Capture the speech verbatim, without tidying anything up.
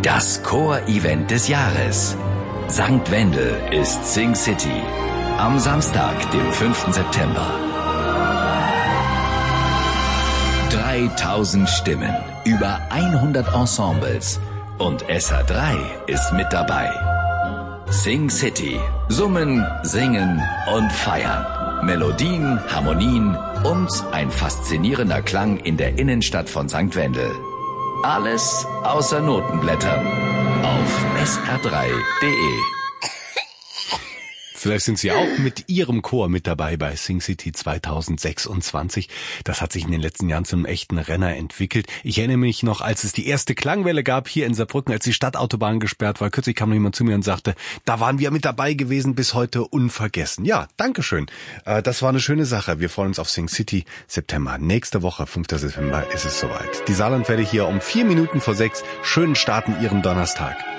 Das Chor-Event des Jahres. Sankt Wendel ist Sing City. Am Samstag, dem fünften September. dreitausend Stimmen, über hundert Ensembles und S H drei ist mit dabei. Sing City. Summen, singen und feiern. Melodien, Harmonien und ein faszinierender Klang in der Innenstadt von Sankt Wendel. Alles außer Notenblättern. Auf S R drei punkt de. Vielleicht sind Sie auch mit Ihrem Chor mit dabei bei Sing City zweitausendsechsundzwanzig. Das hat sich in den letzten Jahren zu einem echten Renner entwickelt. Ich erinnere mich noch, als es die erste Klangwelle gab hier in Saarbrücken, als die Stadtautobahn gesperrt war. Kürzlich kam noch jemand zu mir und sagte, da waren wir mit dabei gewesen, bis heute unvergessen. Ja, Dankeschön. Das war eine schöne Sache. Wir freuen uns auf Sing City September. Nächste Woche, fünften September, ist es soweit. Die Saarlandwelle hier um vier Minuten vor sechs. Schönen Start in Ihren Donnerstag.